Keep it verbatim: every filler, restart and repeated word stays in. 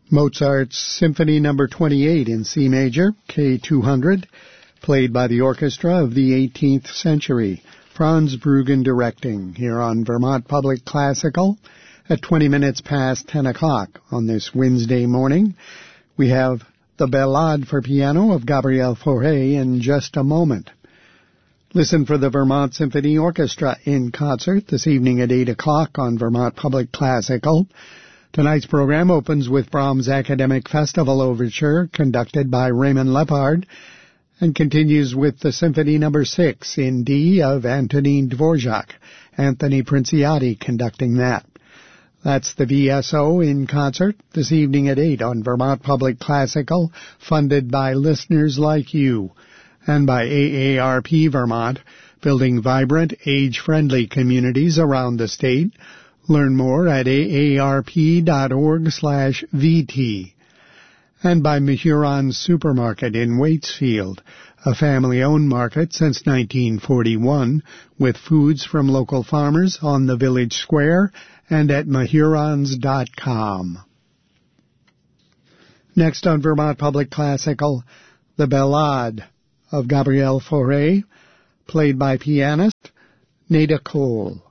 Mozart's Symphony Number twenty-eight in C major, K two hundred, played by the orchestra of the eighteenth century. Franz Bruggen directing, here on Vermont Public Classical at twenty minutes past ten o'clock on this Wednesday morning. We have the Ballade for Piano of Gabriel Fauré in just a moment. Listen for the Vermont Symphony Orchestra in concert this evening at eight o'clock on Vermont Public Classical. Tonight's program opens with Brahms' Academic Festival Overture, conducted by Raymond Lepard, and continues with the Symphony Number six in D of Antonin Dvorak, Anthony Princiati conducting that. That's the V S O in concert this evening at eight on Vermont Public Classical, funded by listeners like you, and by A A R P Vermont, building vibrant, age-friendly communities around the state. Learn more at A A R P dot org slash V T. And by Mahuron Supermarket in Waitsfield, a family-owned market since nineteen forty-one, with foods from local farmers on the village square and at mahurons dot com. Next on Vermont Public Classical, the Ballade of Gabriel Fauré, played by pianist Neda Cole.